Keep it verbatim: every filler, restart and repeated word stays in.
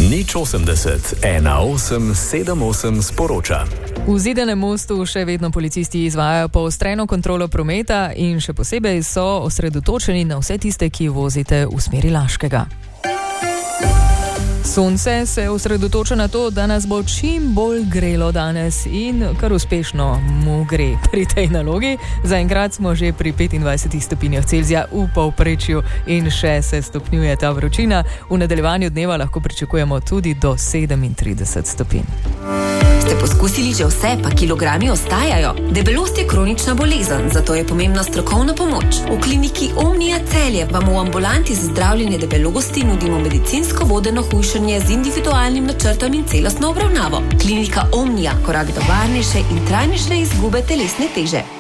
Nič osemdeset, ena osem sedem osem sporoča. V Zidanem mostu še vedno policisti izvajajo poostreno kontrolo prometa in še posebej so osredotočeni na vse tiste, ki vozite v smeri Laškega. Sonce se osredotoča na to, da nas bo čim bolj grelo danes in kar uspešno mu gre pri tej nalogi. Zaenkrat smo že pri petindvajsetih stopinjah Celzija v povprečju in še se stopnjuje ta vročina. V nadaljevanju dneva lahko pričakujemo tudi do sedemintrideset stopinj. Ste poskusili že vse, pa kilogrami ostajajo? Debelost je kronična bolezen, zato je pomembna strokovna pomoč. V kliniki Omnia Celje vam v ambulanti za zdravljenje debelosti nudimo medicinsko vodeno hujšanje z individualnim načrtom in celostno obravnavo. Klinika Omnia, korak do varnejše in trajnejše izgube telesne teže.